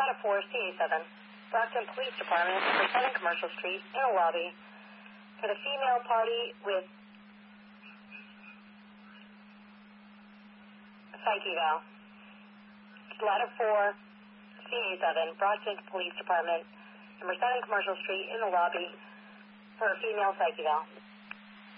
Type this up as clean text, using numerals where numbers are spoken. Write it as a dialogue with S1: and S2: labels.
S1: Ladder 4, CA7, Brockton Police Department for 7 Commercial Street in a lobby for the female party with psych eval. Ladder 4, CA7, Brockton Police Department, number 7 Commercial Street in the lobby for a female psych eval.